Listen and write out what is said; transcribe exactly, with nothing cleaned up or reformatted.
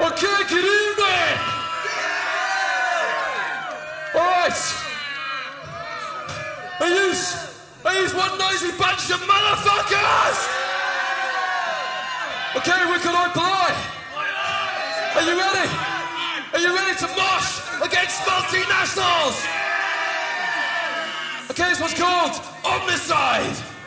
Okay, good evening! Alright! Are you, are you one noisy bunch of motherfuckers? Okay, Wicked Eye Ply! Are you ready? Are you ready to mosh against multinationals? Okay, this one's called Omnicide!